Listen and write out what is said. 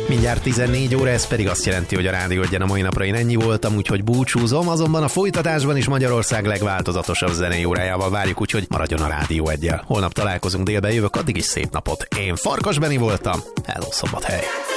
Mindjárt 14 óra, ez pedig azt jelenti, hogy a Rádió Egyen a mai napra én ennyi voltam, úgyhogy búcsúzom, azonban a folytatásban is Magyarország legváltozatosabb zenei órájával várjuk, úgyhogy maradjon a Rádió Egyen. Holnap találkozunk délben, jövök, addig is szép napot. Én Farkas Beni voltam, hello Szombathely!